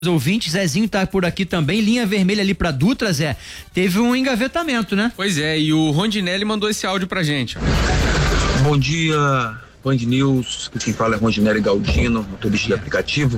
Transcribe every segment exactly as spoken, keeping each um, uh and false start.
ouvintes, Zezinho tá por aqui também, linha vermelha ali pra Dutra, Zé, teve um engavetamento, né? Pois é, e o Rondinelli mandou esse áudio pra gente. Bom dia, Band News, quem fala é Rondinelli Galdino, motorista de aplicativo.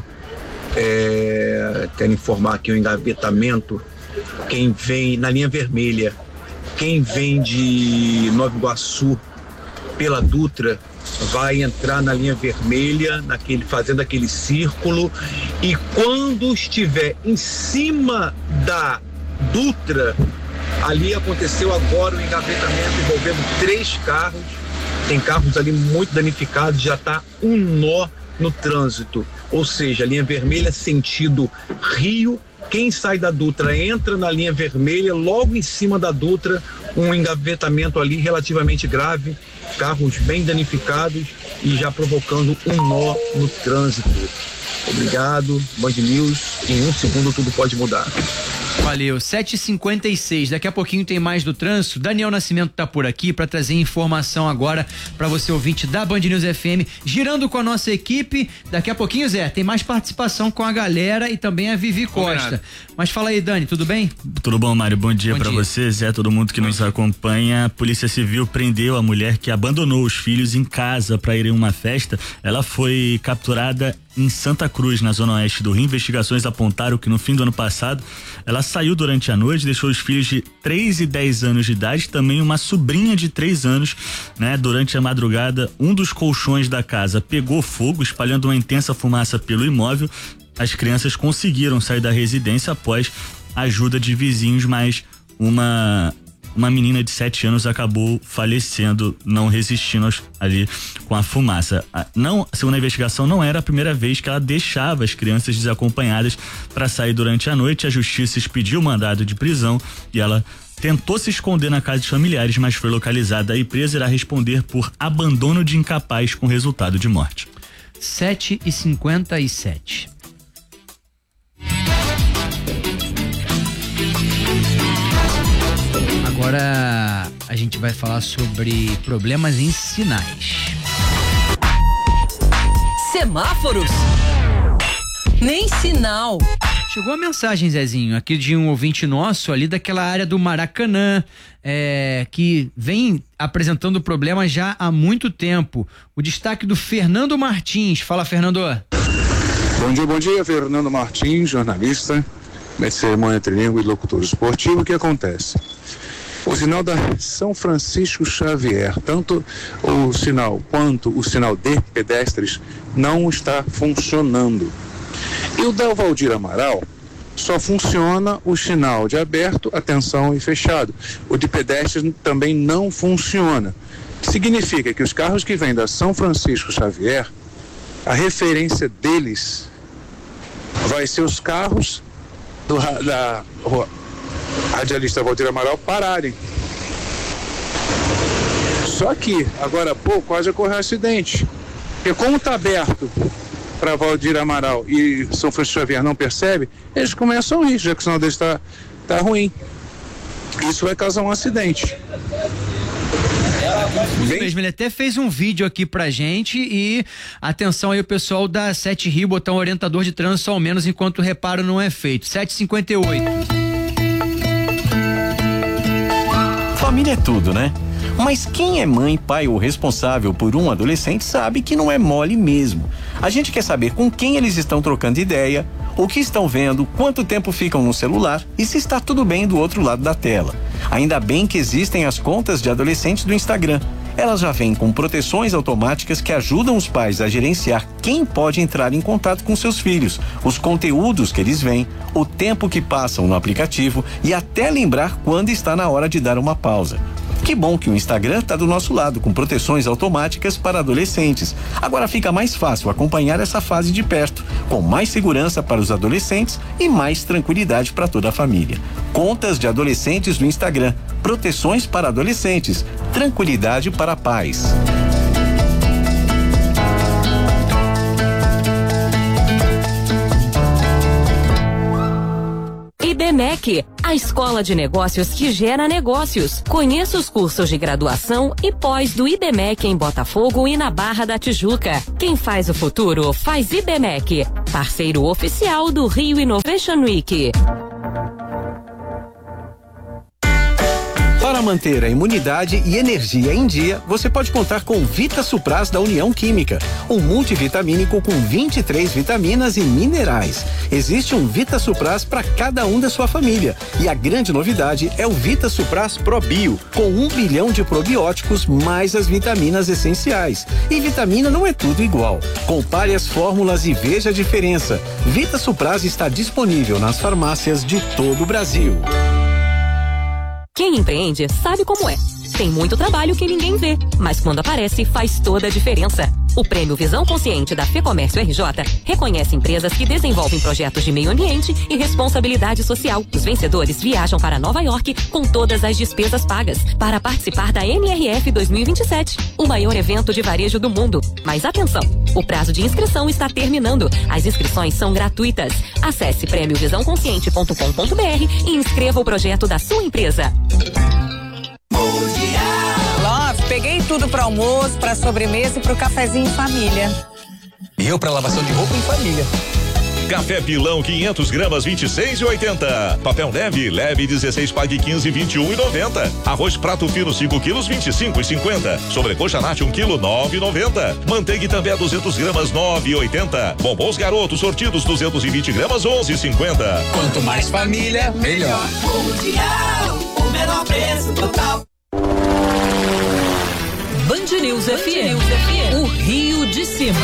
É, quero informar aqui o engavetamento, quem vem na linha vermelha, quem vem de Nova Iguaçu pela Dutra, vai entrar na linha vermelha, naquele, fazendo aquele círculo, e quando estiver em cima da Dutra, ali aconteceu agora o engavetamento envolvendo três carros, tem carros ali muito danificados, já está um nó no trânsito, ou seja, a linha vermelha sentido Rio, quem sai da Dutra entra na linha vermelha, logo em cima da Dutra, um engavetamento ali relativamente grave, carros bem danificados e já provocando um nó no trânsito. Obrigado, Band News, em um segundo tudo pode mudar. Valeu, sete e cinquenta e seis, daqui a pouquinho tem mais do trânsito. Daniel Nascimento tá por aqui para trazer informação agora para você ouvinte da Band News F M, girando com a nossa equipe. Daqui a pouquinho, Zé, tem mais participação com a galera e também a Vivi Costa. Combinado. Mas fala aí, Dani, tudo bem? Tudo bom, Mário, bom dia para você, Zé, todo mundo que nos acompanha. A Polícia Civil prendeu a mulher que abandonou os filhos em casa para ir em uma festa. Ela foi capturada em Santa Cruz, na zona oeste do Rio. Investigações apontaram que no fim do ano passado ela saiu durante a noite, deixou os filhos de três e dez anos de idade, também uma sobrinha de três anos, né? Durante a madrugada, um dos colchões da casa pegou fogo, espalhando uma intensa fumaça pelo imóvel. As crianças conseguiram sair da residência após a ajuda de vizinhos, mas uma uma menina de sete anos acabou falecendo, não resistindo aos, ali com a fumaça. Não, segundo a investigação, não era a primeira vez que ela deixava as crianças desacompanhadas para sair durante a noite. A justiça expediu o mandado de prisão e ela tentou se esconder na casa de familiares, mas foi localizada e presa. Irá responder por abandono de incapaz com resultado de morte. sete e cinquenta e sete. Agora a gente vai falar sobre problemas em sinais. Semáforos? Nem sinal. Chegou a mensagem, Zezinho, aqui de um ouvinte nosso ali daquela área do Maracanã, é, que vem apresentando problemas já há muito tempo. O destaque do Fernando Martins. Fala, Fernando. Bom dia, bom dia, Fernando Martins, jornalista, mestre de cerimônia trilingue e locutor esportivo. O que acontece? O sinal da São Francisco Xavier, tanto o sinal quanto o sinal de pedestres, não está funcionando. E o da Valdir Amaral só funciona o sinal de aberto, atenção e fechado. O de pedestres também não funciona. Significa que os carros que vêm da São Francisco Xavier, a referência deles vai ser os carros do, da rua radialista Valdir Amaral pararem. Só que, agora há pouco, quase ocorreu um acidente. Porque como está aberto para Valdir Amaral e São Francisco Xavier não percebe, eles começam a ir, já que o sinal deles está tá ruim. Isso vai causar um acidente. Isso mesmo, ele até fez um vídeo aqui pra gente e atenção aí o pessoal da Sete Rio, botar um orientador de trânsito ao menos enquanto o reparo não é feito. sete e cinquenta e oito. Família é tudo, né? Mas quem é mãe, pai ou responsável por um adolescente sabe que não é mole mesmo. A gente quer saber com quem eles estão trocando ideia, o que estão vendo, quanto tempo ficam no celular e se está tudo bem do outro lado da tela. Ainda bem que existem as contas de adolescentes do Instagram. Elas já vêm com proteções automáticas que ajudam os pais a gerenciar quem pode entrar em contato com seus filhos, os conteúdos que eles veem, o tempo que passam no aplicativo e até lembrar quando está na hora de dar uma pausa. Que bom que o Instagram está do nosso lado, com proteções automáticas para adolescentes. Agora fica mais fácil acompanhar essa fase de perto, com mais segurança para os adolescentes e mais tranquilidade para toda a família. Contas de adolescentes no Instagram, proteções para adolescentes, tranquilidade para pais. I IBMEC, a escola de negócios que gera negócios. Conheça os cursos de graduação e pós do IBMEC em Botafogo e na Barra da Tijuca. Quem faz o futuro faz IBMEC, parceiro oficial do Rio Innovation Week. Para manter a imunidade e energia em dia, você pode contar com Vita Supras da União Química, um multivitamínico com vinte e três vitaminas e minerais. Existe um Vita Supras para cada um da sua família. E a grande novidade é o Vita Supras Pro Bio, com um bilhão de probióticos mais as vitaminas essenciais. E vitamina não é tudo igual. Compare as fórmulas e veja a diferença. Vita Supras está disponível nas farmácias de todo o Brasil. Quem empreende sabe como é. Tem muito trabalho que ninguém vê, mas quando aparece faz toda a diferença. O Prêmio Visão Consciente da FEComércio R J reconhece empresas que desenvolvem projetos de meio ambiente e responsabilidade social. Os vencedores viajam para Nova York com todas as despesas pagas para participar da N R F dois mil e vinte e sete, o maior evento de varejo do mundo. Mas atenção, o prazo de inscrição está terminando. As inscrições são gratuitas. Acesse prêmio visão consciente ponto com ponto br e inscreva o projeto da sua empresa. Love, peguei tudo para almoço, para sobremesa e para o cafezinho em família. E eu para lavação de roupa em família. Café Pilão quinhentos gramas vinte e seis e oitenta. Papel neve leve dezesseis pague quinze vinte e um e noventa. Arroz prato fino cinco quilos vinte e cinco e cinquenta. Sobrecoxa Nath um quilo nove e noventa. Manteiga Itambé duzentos gramas nove e oitenta. Bombons Garoto sortidos duzentos e vinte gramas onze e cinquenta. Quanto mais família, melhor. Mundial, o menor preço total. Band News F M, o Rio de Cima.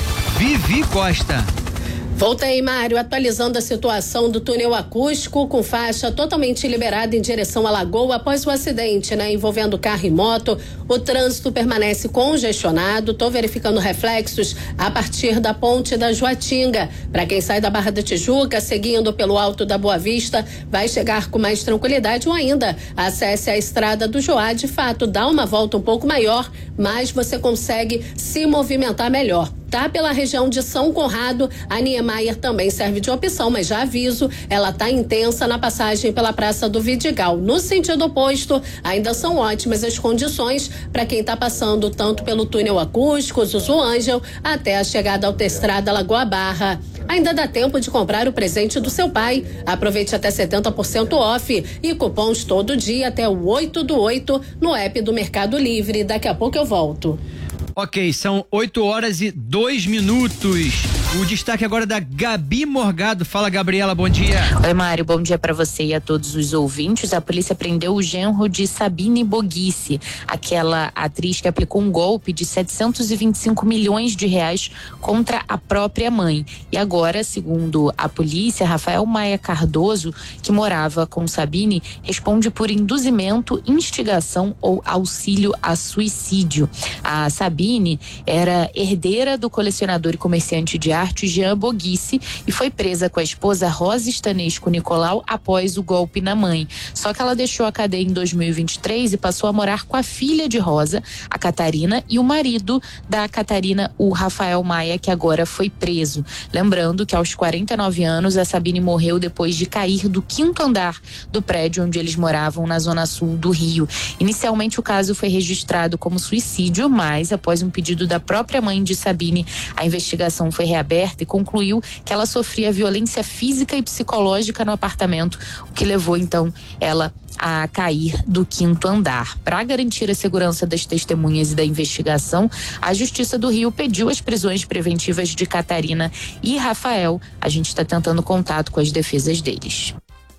Vivi Costa. Volta aí, Mário, atualizando a situação do túnel acústico com faixa totalmente liberada em direção à Lagoa após o acidente, né? Envolvendo carro e moto. O trânsito permanece congestionado. Tô verificando reflexos a partir da ponte da Joatinga. Para quem sai da Barra da Tijuca, seguindo pelo Alto da Boa Vista, vai chegar com mais tranquilidade ou ainda acesse a estrada do Joá. De fato, dá uma volta um pouco maior, mas você consegue se movimentar melhor. Tá pela região de São Conrado, a Niemeyer também serve de opção, mas já aviso, ela tá intensa na passagem pela Praça do Vidigal. No sentido oposto, ainda são ótimas as condições para quem tá passando tanto pelo túnel acústico, Zuzu Ângel, até a chegada à autoestrada Lagoa Barra. Ainda dá tempo de comprar o presente do seu pai. Aproveite até setenta por cento off e cupons todo dia até o oito do oito no app do Mercado Livre. Daqui a pouco eu volto. Ok, são oito horas e dois minutos. O destaque agora é da Gabi Morgado. Fala, Gabriela, bom dia. Oi, Mário, bom dia para você e a todos os ouvintes. A polícia prendeu o genro de Sabine Boguissi, aquela atriz que aplicou um golpe de setecentos e vinte e cinco milhões de reais contra a própria mãe. E agora, segundo a polícia, Rafael Maia Cardoso, que morava com Sabine, responde por induzimento, instigação ou auxílio a suicídio. A Sabine era herdeira do colecionador e comerciante de arte Jean Boguissi e foi presa com a esposa Rosa Estanesco Nicolau após o golpe na mãe. Só que ela deixou a cadeia em dois mil e vinte e três e passou a morar com a filha de Rosa, a Catarina, e o marido da Catarina, o Rafael Maia, que agora foi preso. Lembrando que aos quarenta e nove anos a Sabine morreu depois de cair do quinto andar do prédio onde eles moravam na zona sul do Rio. Inicialmente o caso foi registrado como suicídio, mas após um pedido da própria mãe de Sabine, a investigação foi reaberta e concluiu que ela sofria violência física e psicológica no apartamento, o que levou então ela a cair do quinto andar. Para garantir a segurança das testemunhas e da investigação, a Justiça do Rio pediu as prisões preventivas de Catarina e Rafael. A gente está tentando contato com as defesas deles.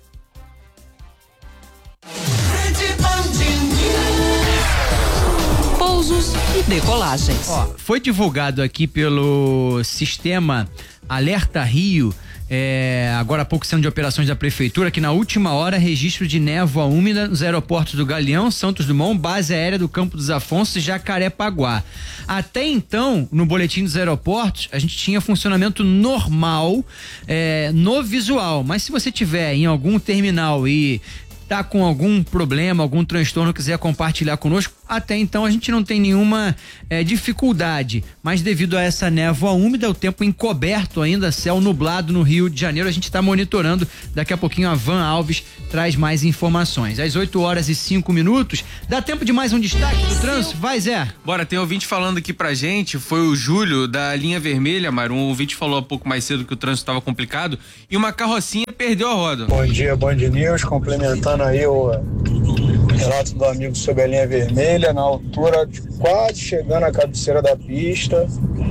Pousos e decolagens. Ó, foi divulgado aqui pelo sistema Alerta Rio, é, agora há pouco, sendo de operações da prefeitura, que na última hora registro de névoa úmida nos aeroportos do Galeão, Santos Dumont, base aérea do Campo dos Afonsos e Jacarepaguá. Até então, no boletim dos aeroportos, a gente tinha funcionamento normal é, no visual, mas se você tiver em algum terminal e tá com algum problema, algum transtorno, quiser compartilhar conosco, até então a gente não tem nenhuma é, dificuldade, mas devido a essa névoa úmida, o tempo encoberto ainda, céu nublado no Rio de Janeiro, a gente está monitorando. Daqui a pouquinho a Van Alves traz mais informações. Às oito horas e cinco minutos, dá tempo de mais um destaque do trânsito? Vai, Zé. Bora, tem ouvinte falando aqui pra gente, foi o Júlio da linha vermelha, Mário, um ouvinte falou há pouco mais cedo que o trânsito estava complicado e uma carrocinha perdeu a roda. Bom dia, Band News, complementando aí o relato do amigo sobre a linha vermelha, na altura de quase chegando à cabeceira da pista,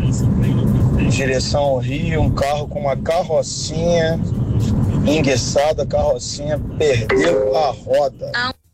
em direção ao Rio, um carro com uma carrocinha enguiçada, a carrocinha perdeu a roda.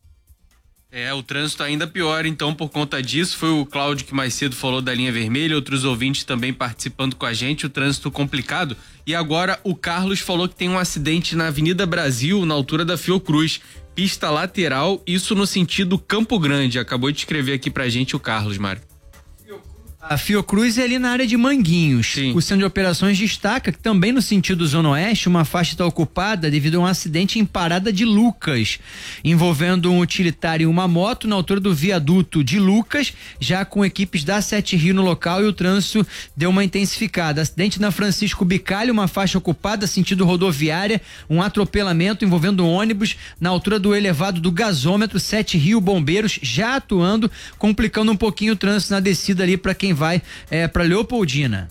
É, o trânsito ainda pior, então, por conta disso. Foi o Cláudio que mais cedo falou da linha vermelha, outros ouvintes também participando com a gente, o trânsito complicado. E agora o Carlos falou que tem um acidente na Avenida Brasil, na altura da Fiocruz, pista lateral, isso no sentido Campo Grande. Acabou de escrever aqui pra gente o Carlos, Mário. A Fiocruz é ali na área de Manguinhos. Sim. O Centro de Operações destaca que também no sentido Zona Oeste, uma faixa está ocupada devido a um acidente em Parada de Lucas, envolvendo um utilitário e uma moto na altura do viaduto de Lucas, já com equipes da Sete Rio no local, e o trânsito deu uma intensificada. Acidente na Francisco Bicalho, uma faixa ocupada sentido rodoviária, um atropelamento envolvendo um ônibus na altura do elevado do gasômetro. Sete Rio, bombeiros já atuando, complicando um pouquinho o trânsito na descida ali para quem vai é, para Leopoldina.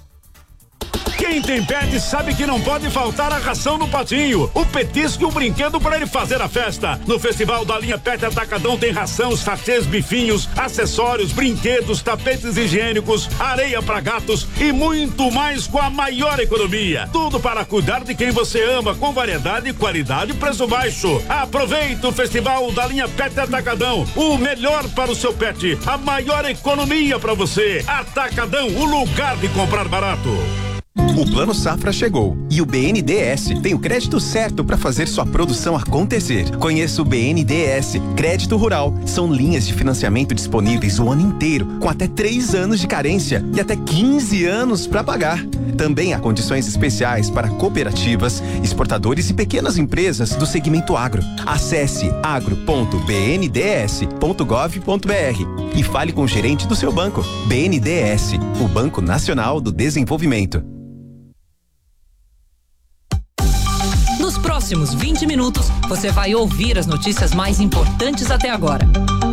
Quem tem pet sabe que não pode faltar a ração no patinho, o petisco e o brinquedo para ele fazer a festa. No Festival da Linha Pet Atacadão tem ração, sachês, bifinhos, acessórios, brinquedos, tapetes higiênicos, areia para gatos e muito mais com a maior economia. Tudo para cuidar de quem você ama, com variedade, qualidade e preço baixo. Aproveite o Festival da Linha Pet Atacadão, o melhor para o seu pet, a maior economia para você. Atacadão, o lugar de comprar barato. O Plano Safra chegou e o B N D E S tem o crédito certo para fazer sua produção acontecer. Conheça o B N D E S Crédito Rural. São linhas de financiamento disponíveis o ano inteiro, com até três anos de carência e até quinze anos para pagar. Também há condições especiais para cooperativas, exportadores e pequenas empresas do segmento agro. Acesse agro ponto b n d s ponto gov ponto b r e fale com o gerente do seu banco. B N D E S, o Banco Nacional do Desenvolvimento. Nos próximos vinte minutos, você vai ouvir as notícias mais importantes até agora.